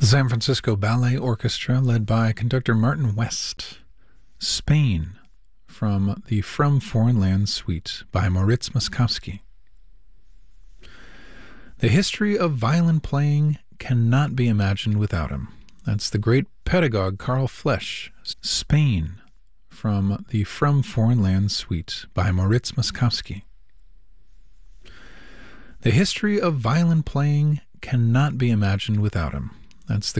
The San Francisco Ballet Orchestra, led by conductor Martin West. Spain, from the From Foreign Lands Suite by Moritz Moszkowski. The history of violin playing cannot be imagined without him. That's the great pedagogue Carl Flesch. Spain, from the From Foreign Lands Suite by Moritz Moszkowski. The history of violin playing cannot be imagined without him. That's the